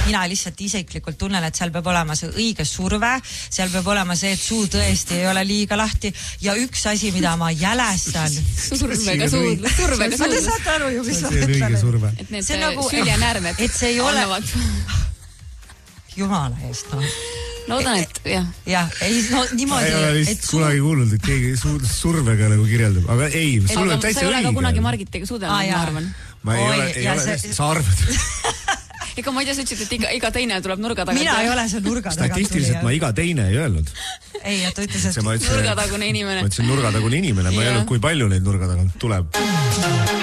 mina lihtsalt isiklikult tunnen, et seal peab olema see õige surve, seal peab olema see, et suu tõesti ei ole liiga lahti ja üks asi, mida ma jälestan. Survega suudlus. Te saate aru ju, mis ma ütlen. Et need süljenärved et see ei ole jumala eest, no. Loodan, et jah. Jah, ei, no niimoodi. Ei ole vist kunagi kuulnud, et keegi survega nagu kirjeldab. Aga ei, sul on täitsa õige. Sa ei ole ka kunagi Margitiga suudelnud, ma arvan. Ma ei ole, sa arvad. Ega ma ei tea, sa ütlesid, et iga teine tuleb nurga tagant. Mina ei ole see nurga tagant. Statistiliselt ma iga teine ei öelnud. Ei, ta ütles, et nurgatagune inimene. Ma ütlesin nurgatagune inimene, ma ei öelnud, kui palju neid nurga tagant tuleb.